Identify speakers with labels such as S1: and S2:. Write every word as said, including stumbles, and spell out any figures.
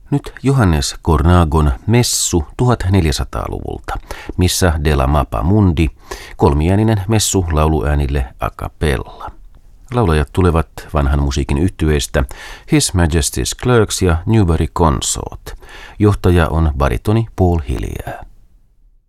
S1: Nyt Johannes Cornagon messu tuhatneljäsataaluvulta, missä Della Mappa Mundi, kolmiääninen messu lauluäänille a cappella. Laulajat tulevat vanhan musiikin yhtyeestä His Majesty's Clerks ja Newbury Consort. Johtaja on baritoni Paul Hillier.